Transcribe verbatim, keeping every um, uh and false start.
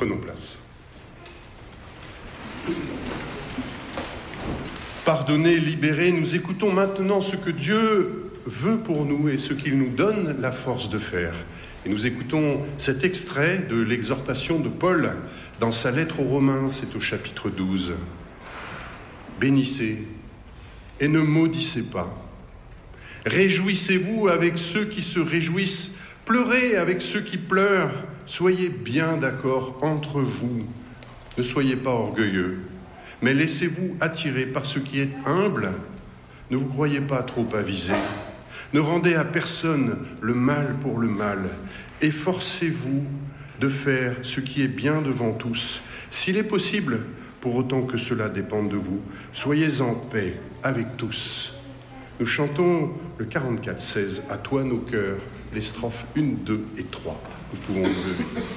Prenons place. Pardonnés, libérés, nous écoutons maintenant ce que Dieu veut pour nous et ce qu'il nous donne la force de faire. Et nous écoutons cet extrait de l'exhortation de Paul dans sa lettre aux Romains, c'est au chapitre douze. Bénissez et ne maudissez pas. Réjouissez-vous avec ceux qui se réjouissent, pleurez avec ceux qui pleurent. Soyez bien d'accord entre vous. Ne soyez pas orgueilleux, mais laissez-vous attirer par ce qui est humble. Ne vous croyez pas trop avisé. Ne rendez à personne le mal pour le mal. Efforcez-vous de faire ce qui est bien devant tous, s'il est possible, pour autant que cela dépende de vous. Soyez en paix avec tous. Nous chantons le quarante-quatre seize, à toi nos cœurs, les strophes un, deux et trois. Nous pouvons nous lever.